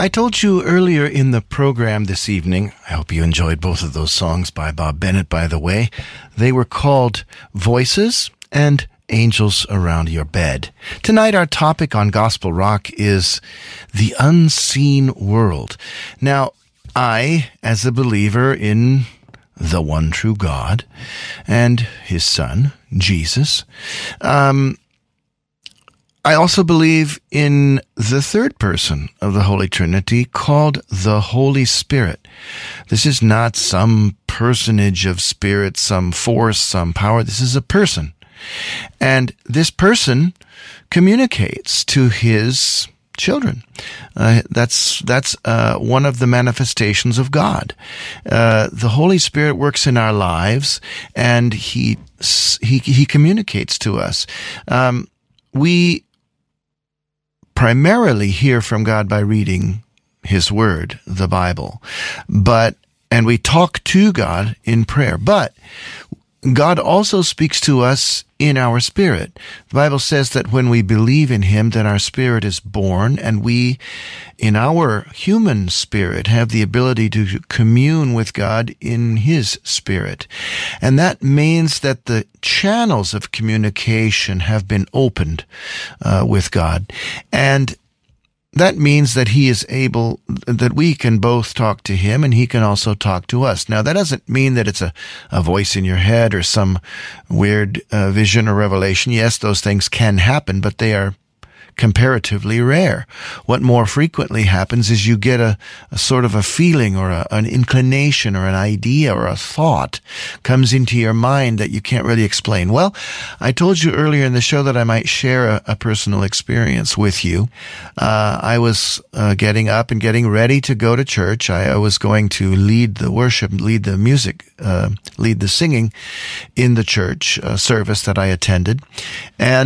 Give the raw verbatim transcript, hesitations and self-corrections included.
I told you earlier in the program this evening, I hope you enjoyed both of those songs by Bob Bennett, by the way. They were called Voices and Angels Around Your Bed. Tonight our topic on Gospel Rock is the unseen world. Now, I, as a believer in the one true God and his Son, Jesus, um, I also believe in the third person of the Holy Trinity called the Holy Spirit. This is not some personage of spirit, some force, some power. This is a person. And this person communicates to his children. Uh, that's that's uh, one of the manifestations of God. Uh, the Holy Spirit works in our lives, and he he he communicates to us. Um, we primarily hear from God by reading his word, the Bible, but and we talk to God in prayer. But God also speaks to us in our spirit. The Bible says that when we believe in him, then our spirit is born, and we, in our human spirit, have the ability to commune with God in his spirit. And that means that the channels of communication have been opened uh, with God. And that means that he is able, that we can both talk to him and he can also talk to us. Now, that doesn't mean that it's a, a voice in your head or some weird uh, vision or revelation. Yes, those things can happen, but they are comparatively rare. What more frequently happens is you get a, a sort of a feeling or a, an inclination or an idea or a thought comes into your mind that you can't really explain. Well, I told you earlier in the show that I might share a, a personal experience with you. Uh, I was uh, getting up and getting ready to go to church. I, I was going to lead the worship, lead the music, uh, lead the singing in the church uh, service that I attended. And